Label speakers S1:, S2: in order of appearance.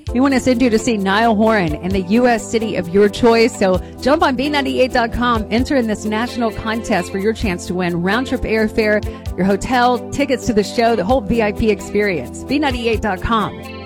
S1: We want to send you to see Niall Horan in the U.S. city of your choice. So jump on B98.com, enter in this national contest for your chance to win round-trip airfare, your hotel, tickets to the show, the whole VIP experience. B98.com.